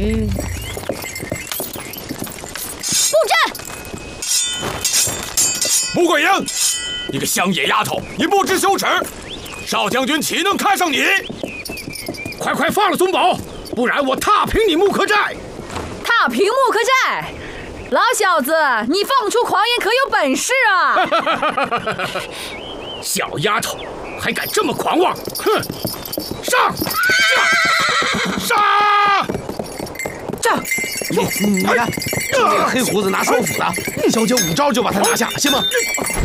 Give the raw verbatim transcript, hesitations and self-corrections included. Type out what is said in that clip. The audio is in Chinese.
嗯。 布阵！ 穆桂英，你个乡野丫头，你不知羞耻！少将军岂能看上你？ 快快放了宗保，不然我踏平你木柯寨！ 踏平木柯寨！老小子，你放出狂言可有本事啊！ 小丫头，还敢这么狂妄！哼！上！杀！ 上！你你看，这个黑胡子拿双斧的，小姐五招就把他拿下，行吗？